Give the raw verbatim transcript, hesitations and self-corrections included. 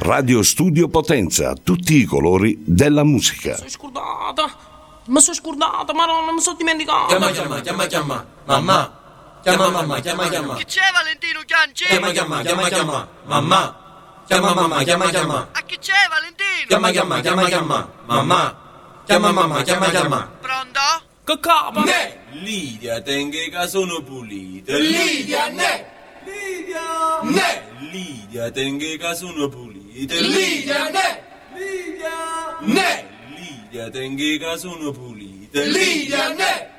Radio Studio Potenza, tutti i colori della musica. Sono scordata, mi sono scordata, ma non mi sono dimenticato. Chiama, chiama, chiama, chiama, mamma. Chiama mamma, chiama, chiama. Che c'è Valentino Chianci? Chiama, chiama, chiama, chiama, mamma. Chiama mamma, chiama, chiama. A chi c'è Valentino? Chiama, chiama, chiama, chiama, mamma. Chiama mamma, chiama, chiama. Pronto? Che capa? Ne! Lidia, tenga che sono pulite. Lidia, ne! Lidia! Ne! Lidia, tenga che sono pulite. Lidia, ne! Lidia! Ne! Lidia, tenga che sono pulite. Lidia, ne!